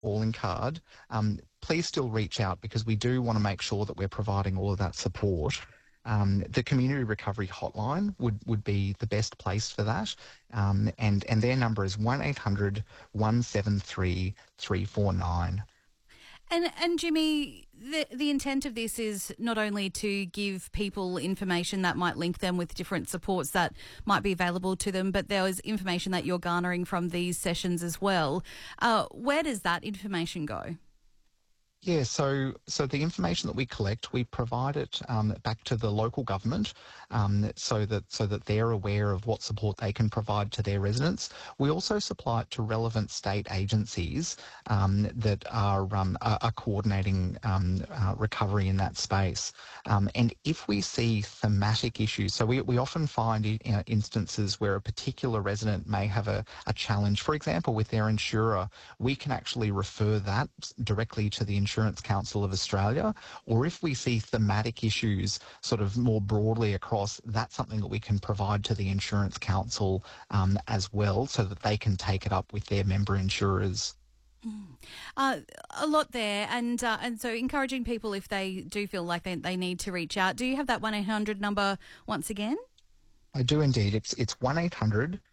calling card, please still reach out because we do want to make sure that we're providing all of that support. The Community Recovery Hotline would be the best place for that, and their number is 1800 173 349. And Jimmy, the intent of this is not only to give people information that might link them with different supports that might be available to them, but there is information that you're garnering from these sessions as well. Where does that information go? Yeah, so the information that we collect, we provide it back to the local government, so that they're aware of what support they can provide to their residents. We also supply it to relevant state agencies that are coordinating recovery in that space. And if we see thematic issues, so we often find instances where a particular resident may have a challenge, for example, with their insurer, we can actually refer that directly to the Insurance Council of Australia, or if we see thematic issues sort of more broadly across, that's something that we can provide to the Insurance Council as well, so that they can take it up with their member insurers. A lot there, and so encouraging people if they do feel like they need to reach out. Do you have that 1-800 number once again? I do indeed. It's 1800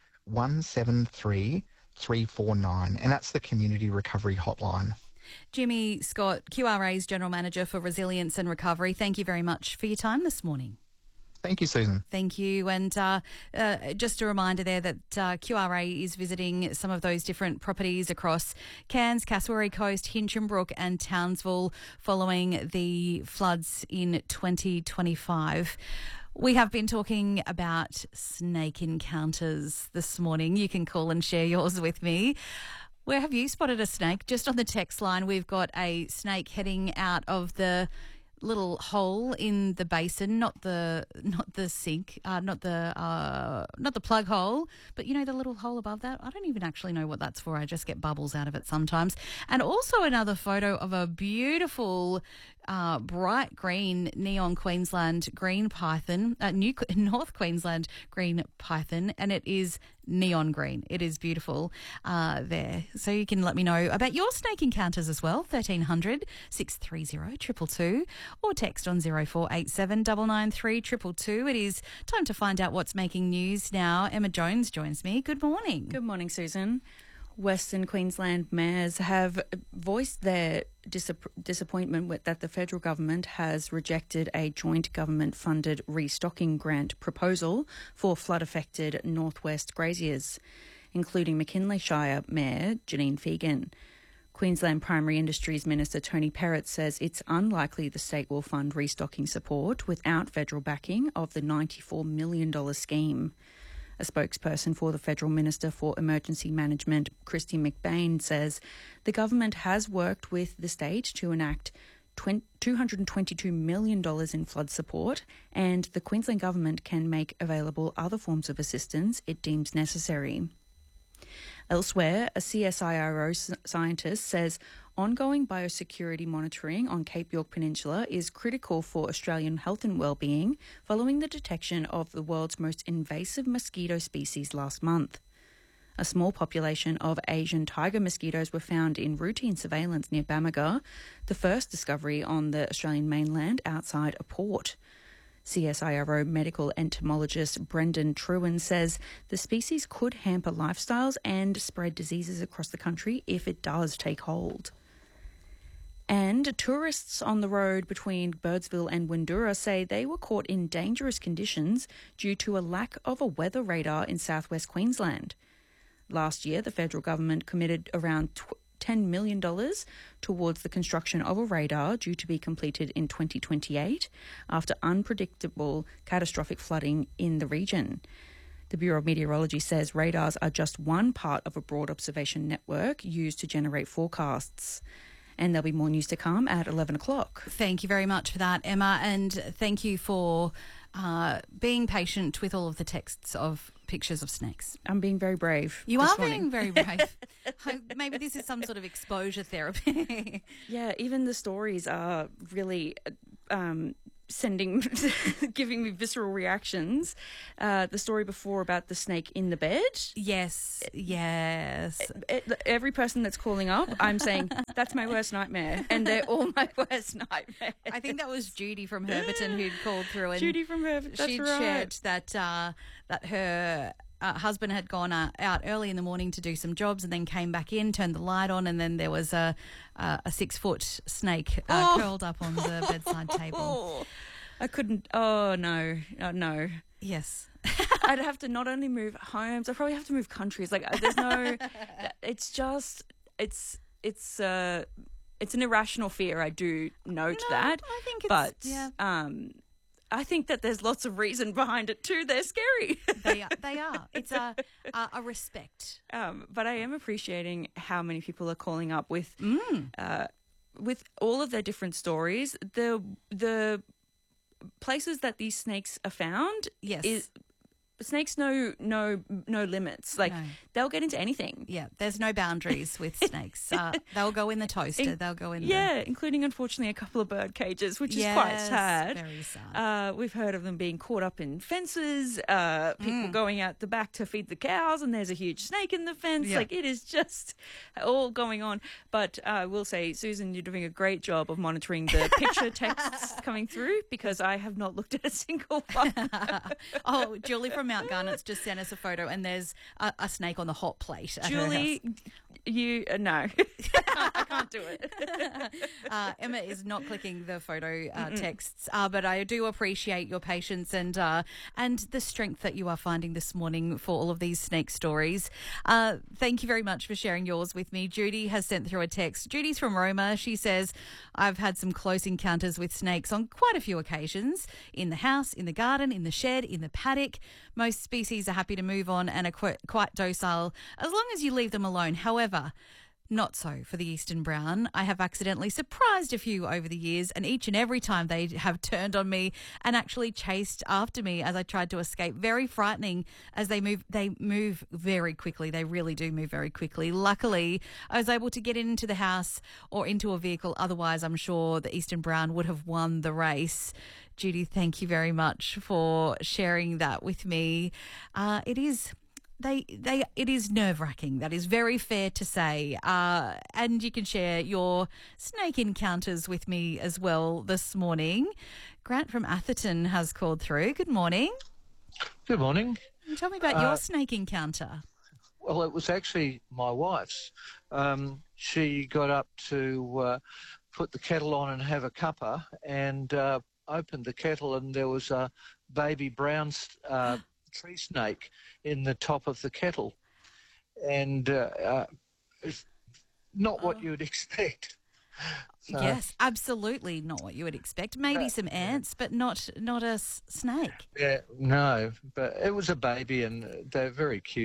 173 349, and that's the Community Recovery Hotline. Jimmy Scott, QRA's General Manager for Resilience and Recovery, thank you very much for your time this morning. Thank you, Susan. Thank you. And just a reminder there that QRA is visiting some of those different properties across Cairns, Cassowary Coast, Hinchinbrook and Townsville following the floods in 2025. We have been talking about snake encounters this morning. You can call and share yours with me. Where have you spotted a snake? Just on the text line, we've got a snake heading out of the little hole in the basin, not the sink, not the plug hole, but you know, the little hole above that. I don't even actually know what that's for. I just get bubbles out of it sometimes. And also another photo of a beautiful bright green neon Queensland green python, North Queensland green python, and it is neon green. It is beautiful there. So you can let me know about your snake encounters as well, 1300 630 222, or text on 0487 993 222. It is time to find out what's making news now. Emma Jones joins me. Good morning. Good morning, Susan. Western Queensland mayors have voiced their disappointment that the federal government has rejected a joint government-funded restocking grant proposal for flood-affected northwest graziers, including McKinley Shire Mayor Janine Fegan. Queensland Primary Industries Minister Tony Perrott says it's unlikely the state will fund restocking support without federal backing of the $94 million scheme. A spokesperson for the Federal Minister for Emergency Management, Christy McBain, says the government has worked with the state to enact $222 million in flood support, and the Queensland Government can make available other forms of assistance it deems necessary. Elsewhere, a CSIRO scientist says ongoing biosecurity monitoring on Cape York Peninsula is critical for Australian health and well-being following the detection of the world's most invasive mosquito species last month. A small population of Asian tiger mosquitoes were found in routine surveillance near Bamaga, the first discovery on the Australian mainland outside a port. CSIRO medical entomologist Brendan Trewin says the species could hamper lifestyles and spread diseases across the country if it does take hold. And tourists on the road between Birdsville and Windura say they were caught in dangerous conditions due to a lack of a weather radar in southwest Queensland. Last year, the federal government committed around $10 million towards the construction of a radar due to be completed in 2028 after unpredictable catastrophic flooding in the region. The Bureau of Meteorology says radars are just one part of a broad observation network used to generate forecasts. And there'll be more news to come at 11 o'clock. Thank you very much for that, Emma, and thank you for being patient with all of the texts of pictures of snakes. I'm being very brave. You are being very brave. Maybe this is some sort of exposure therapy. Yeah, even the stories are really giving me visceral reactions. The story before about the snake in the bed. Yes. Every person that's calling up, I'm saying, that's my worst nightmare. And they're all my worst nightmares. I think that was Judy from Herberton who'd called through. And Judy from Herberton, that's she'd right. shared that her husband had gone out early in the morning to do some jobs and then came back in, turned the light on, and then there was a 6-foot snake curled up on the bedside table. I couldn't. Oh, no. No. Yes. I'd have to not only move homes, I'd probably have to move countries. Like, there's no. It's just. It's an irrational fear. I do note that. I think it's. But yeah. I think that there's lots of reason behind it too. They're scary. They are. It's a respect. But I am appreciating how many people are calling up with all of their different stories. The places that these snakes are found, Yes. Snakes know no limits. Like, No. they'll get into anything. Yeah, there's no boundaries with snakes. They'll go in the toaster. They'll go in. Including unfortunately a couple of bird cages, which is quite Yes, sad. very sad. We've heard of them being caught up in fences. People going out the back to feed the cows, and there's a huge snake in the fence. Yeah. Like, it is just all going on. But I will say, Susan, you're doing a great job of monitoring the picture texts coming through, because I have not looked at a single one. Oh, Julie from Mount Garnet's just sent us a photo, and there's a snake on the hot plate at her Julie, house. you no, I can't do it. Emma is not clicking the photo texts, but I do appreciate your patience and the strength that you are finding this morning for all of these snake stories. Thank you very much for sharing yours with me. Judy has sent through a text. Judy's from Roma. She says, I've had some close encounters with snakes on quite a few occasions, in the house, in the garden, in the shed, in the paddock. Most species are happy to move on and are quite docile as long as you leave them alone. However, not so for the eastern brown. I have accidentally surprised a few over the years, and each and every time they have turned on me and actually chased after me as I tried to escape. Very frightening as they move. They move very quickly. They really do move very quickly. Luckily, I was able to get into the house or into a vehicle. Otherwise, I'm sure the eastern brown would have won the race. Judy, thank you very much for sharing that with me. It is nerve-wracking. That is very fair to say. And you can share your snake encounters with me as well this morning. Grant from Atherton has called through. Good morning. Good morning. Tell me about your snake encounter. Well, it was actually my wife's. She got up to put the kettle on and have a cuppa, and opened the kettle, and there was a baby brown tree snake in the top of the kettle, and it's not what you would expect. So, Yes, absolutely not what you would expect. Maybe some ants, but not a snake. Yeah, no, but it was a baby, and they're very cute.